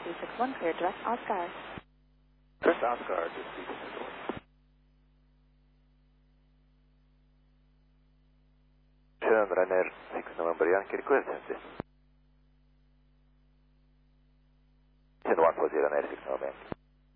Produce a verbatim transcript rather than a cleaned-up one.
two six one, clear direct Oscar. Direct Oscar, two three six one. Turn Runner six November Yankee request census. one four zero Runner six November.